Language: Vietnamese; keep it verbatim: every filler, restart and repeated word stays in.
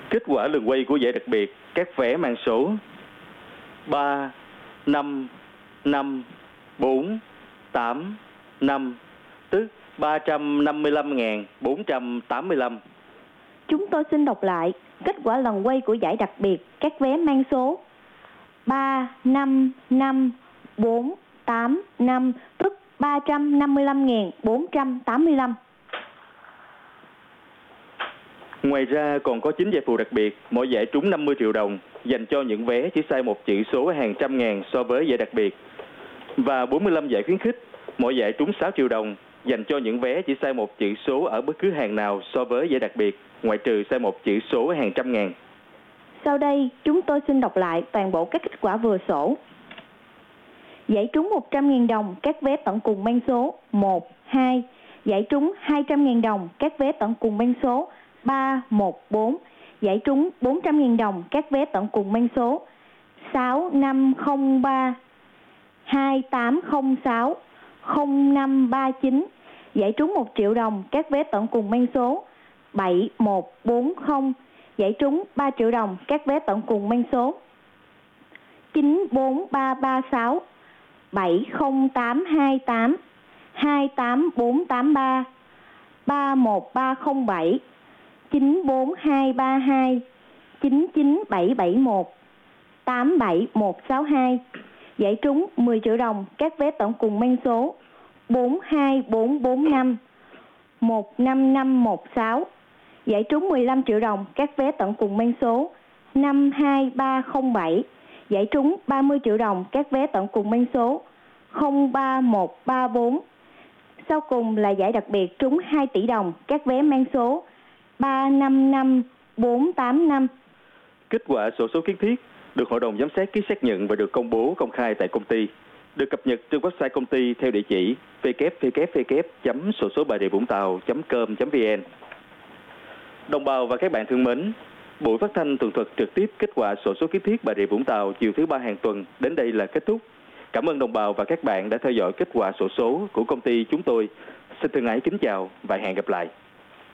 Kết quả lần quay của giải đặc biệt các vé mang số ba, năm, năm, bốn, tám, năm, tức ba trăm năm mươi lăm nghìn bốn trăm tám mươi lăm. Chúng tôi xin đọc lại kết quả lần quay của giải đặc biệt các vé mang số ba, năm, năm, bốn, tám, năm, tức ba trăm năm mươi lăm nghìn bốn trăm tám mươi lăm. Ngoài ra còn có chín giải phụ đặc biệt, mỗi giải trúng năm mươi triệu đồng, dành cho những vé chỉ sai một chữ số hàng trăm ngàn so với giải đặc biệt. Và bốn mươi lăm giải khuyến khích, mỗi giải trúng sáu triệu đồng, dành cho những vé chỉ sai một chữ số ở bất cứ hàng nào so với giải đặc biệt, ngoại trừ sai một chữ số hàng trăm ngàn. Sau đây, chúng tôi xin đọc lại toàn bộ các kết quả vừa sổ. Giải trúng một trăm nghìn đồng, các vé tận cùng mang số một, hai. Giải trúng hai trăm nghìn đồng, các vé tận cùng mang số ba, một, bốn. Giải trúng bốn trăm nghìn đồng, các vé tận cùng mang số sáu, năm, không, ba, hai, tám, không, sáu, không, năm, ba, chín. Giải trúng một triệu đồng, các vé tận cùng mang số bảy, một, bốn, không. Giải trúng ba triệu đồng, các vé tận cùng mang số chín, bốn, ba, ba, sáu, bảy, không, tám, hai, tám, hai, tám, bốn, tám, ba, ba, một, ba, không, bảy, chín, bốn, hai, ba, hai, chín, chín, bảy, bảy, một, tám, bảy, một, sáu, hai. Giải trúng mười triệu đồng, các vé tận cùng mang số bốn, hai, bốn, bốn, năm, một, năm, năm, một, sáu. Giải trúng mười lăm triệu đồng, các vé tận cùng mang số năm, hai, ba, không, bảy. Giải trúng ba mươi triệu đồng, các vé tận cùng mang số không, ba, một, ba, bốn. Sau cùng là giải đặc biệt trúng hai tỷ đồng, các vé mang số ba, năm, năm, bốn, tám, năm. Kết quả xổ số kiến thiết được Hội đồng Giám sát ký xác nhận và được công bố công khai tại công ty, được cập nhật trên website công ty theo địa chỉ w w w chấm sổ số bà rịa vũng tàu chấm com chấm vn. Đồng bào và các bạn thân mến, buổi phát thanh tường thuật trực tiếp kết quả xổ số kiến thiết Bà Rịa Vũng Tàu chiều thứ ba hàng tuần đến đây là kết thúc. Cảm ơn đồng bào và các bạn đã theo dõi kết quả xổ số của công ty chúng tôi. Xin thân ái kính chào và hẹn gặp lại.